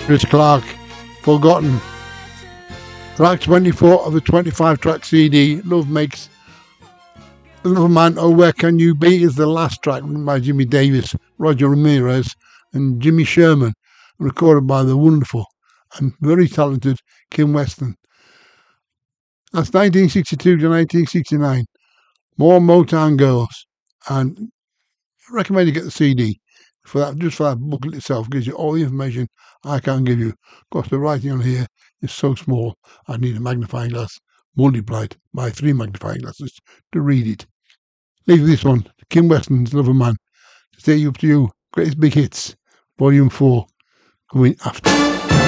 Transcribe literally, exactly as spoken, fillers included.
Chris Clark, Forgotten. Track twenty-four of the twenty-five track C D, Love Makes Love Man, Oh Where Can You Be, is the last track written by Jimmy Davis, Roger Ramirez and Jimmy Sherman, recorded by the wonderful and very talented Kim Weston. That's nineteen sixty-two to nineteen sixty-nine. More Motown Girls, and I recommend you get the C D for that. Just for that booklet itself gives you all the information I can't give you. Of course, the writing on here is so small I need a magnifying glass multiplied by three magnifying glasses to read it. Leave this one, Kim Weston's Lover Man, to stay up to you. Greatest Big Hits, Volume four, coming after.